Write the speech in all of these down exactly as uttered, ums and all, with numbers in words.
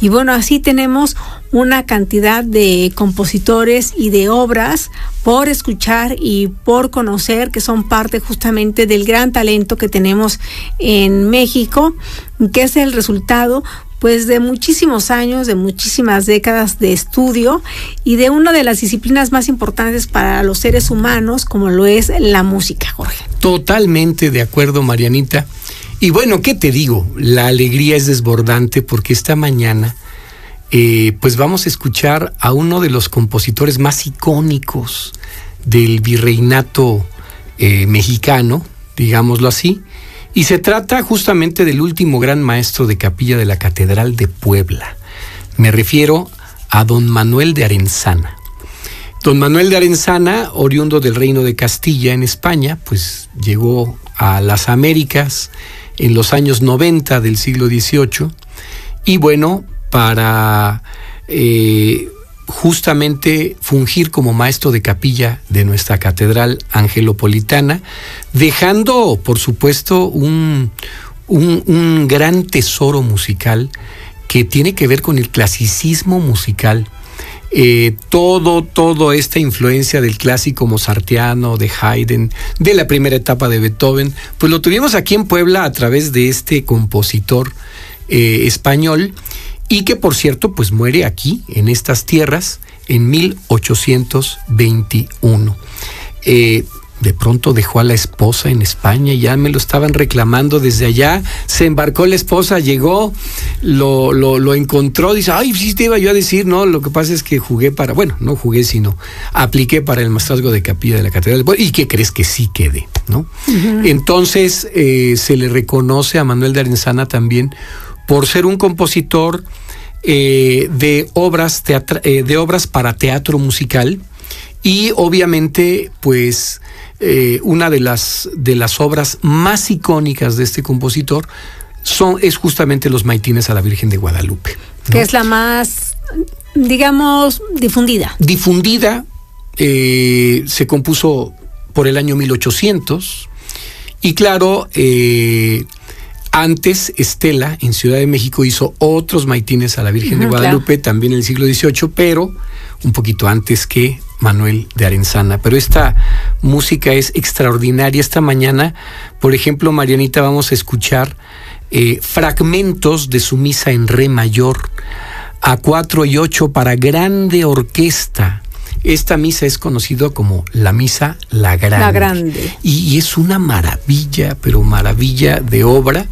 Y bueno, así tenemos una cantidad de compositores y de obras por escuchar y por conocer, que son parte justamente del gran talento que tenemos en México, que es el resultado pues de muchísimos años, de muchísimas décadas de estudio y de una de las disciplinas más importantes para los seres humanos, como lo es la música, Jorge. Totalmente de acuerdo, Marianita. Y bueno, ¿qué te digo? La alegría es desbordante porque esta mañana eh, pues vamos a escuchar a uno de los compositores más icónicos del virreinato eh, mexicano, digámoslo así, y se trata justamente del último gran maestro de capilla de la Catedral de Puebla. Me refiero a don Manuel de Arenzana. Don Manuel de Arenzana, oriundo del Reino de Castilla en España, pues llegó a las Américas en los años noventa del siglo dieciocho, y bueno, para eh, justamente fungir como maestro de capilla de nuestra catedral angelopolitana, dejando, por supuesto, un, un, un gran tesoro musical que tiene que ver con el clasicismo musical. Eh, todo, todo esta influencia del clásico mozartiano, de Haydn, de la primera etapa de Beethoven, pues lo tuvimos aquí en Puebla a través de este compositor eh, español, y que por cierto pues muere aquí en estas tierras en mil ochocientos veintiuno. Eh, de pronto dejó a la esposa en España y ya me lo estaban reclamando desde allá. Se embarcó la esposa, llegó, lo, lo, lo encontró, dice, ay, sí te iba yo a decir, no, lo que pasa es que jugué para, bueno, no jugué, sino apliqué para el maestrazgo de capilla de la Catedral. ¿Y qué crees? Que sí quedé, ¿no? Uh-huh. Entonces eh, se le reconoce a Manuel de Arenzana también por ser un compositor eh, de obras teatra- eh, de obras para teatro musical, y obviamente pues eh, una de las de las obras más icónicas de este compositor son es justamente los Maitines a la Virgen de Guadalupe, ¿no? Que es la más, digamos, difundida. Difundida, eh, se compuso por el año mil ochocientos, y claro, eh, antes Estela en Ciudad de México hizo otros Maitines a la Virgen uh-huh, de Guadalupe, claro, también en el siglo dieciocho, pero un poquito antes que Manuel de Arenzana. Pero esta música es extraordinaria. Esta mañana, por ejemplo, Marianita, vamos a escuchar eh, fragmentos de su misa en re mayor, a cuatro y ocho para grande orquesta. Esta misa es conocida como la misa La Grande. La Grande. Y, y es una maravilla, pero maravilla de obra.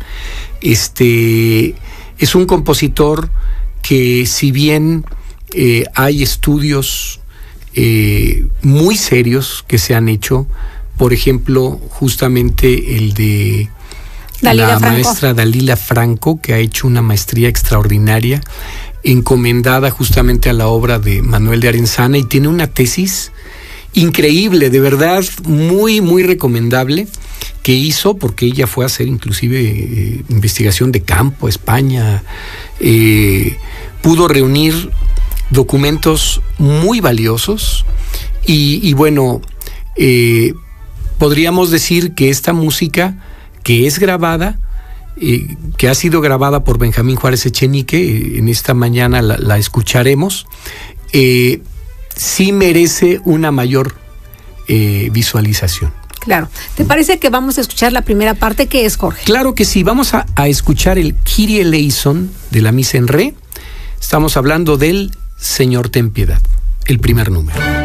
Este es un compositor que, si bien eh, hay estudios eh, muy serios que se han hecho, por ejemplo, justamente el de Dalila la Franco. maestra Dalila Franco, que ha hecho una maestría extraordinaria, encomendada justamente a la obra de Manuel de Arenzana, y tiene una tesis increíble, de verdad, muy, muy recomendable, que hizo, porque ella fue a hacer inclusive eh, investigación de campo a España, eh, pudo reunir documentos muy valiosos, y, y bueno, eh, podríamos decir que esta música, que es grabada, Eh, que ha sido grabada por Benjamín Juárez Echenique, eh, en esta mañana la, la escucharemos, eh, sí merece una mayor eh, visualización. Claro. ¿Te parece que vamos a escuchar la primera parte? ¿Qué es, Jorge? Claro que sí, vamos a, a escuchar el Kyrie eleison de la misa en re. Estamos hablando del Señor ten piedad, el primer número.